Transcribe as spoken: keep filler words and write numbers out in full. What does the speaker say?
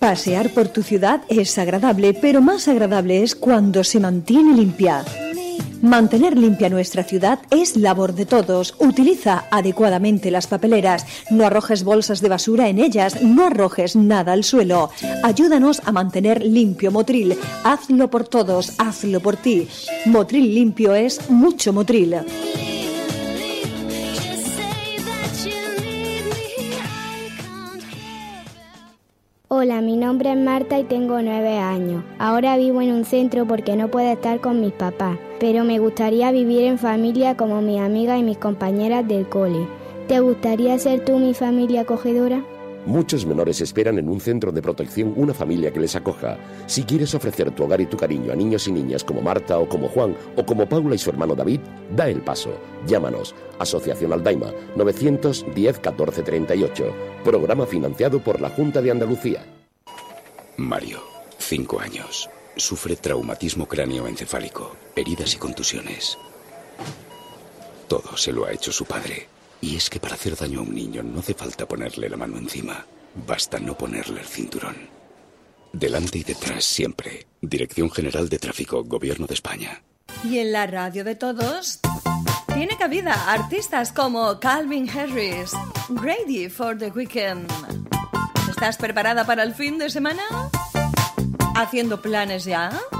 Pasear por tu ciudad es agradable, pero más agradable es cuando se mantiene limpia. Mantener limpia nuestra ciudad es labor de todos. Utiliza adecuadamente las papeleras. No arrojes bolsas de basura en ellas. No arrojes nada al suelo. Ayúdanos a mantener limpio Motril. Hazlo por todos. Hazlo por ti. Motril limpio es mucho Motril. Hola, mi nombre es Marta y tengo nueve años. Ahora vivo en un centro porque no puedo estar con mis papás, pero me gustaría vivir en familia como mis amigas y mis compañeras del cole. ¿Te gustaría ser tú mi familia acogedora? Muchos menores esperan en un centro de protección una familia que les acoja. Si quieres ofrecer tu hogar y tu cariño a niños y niñas como Marta o como Juan o como Paula y su hermano David, da el paso. Llámanos. Asociación Aldaima, novecientos diez catorce treinta y ocho. Programa financiado por la Junta de Andalucía. Mario, cinco años. Sufre traumatismo cráneoencefálico, heridas y contusiones. Todo se lo ha hecho su padre. Y es que para hacer daño a un niño no hace falta ponerle la mano encima. Basta no ponerle el cinturón. Delante y detrás siempre. Dirección General de Tráfico, Gobierno de España. Y en la radio de todos tiene cabida artistas como Calvin Harris. Ready for the weekend. ¿Estás preparada para el fin de semana? ¿Haciendo planes ya?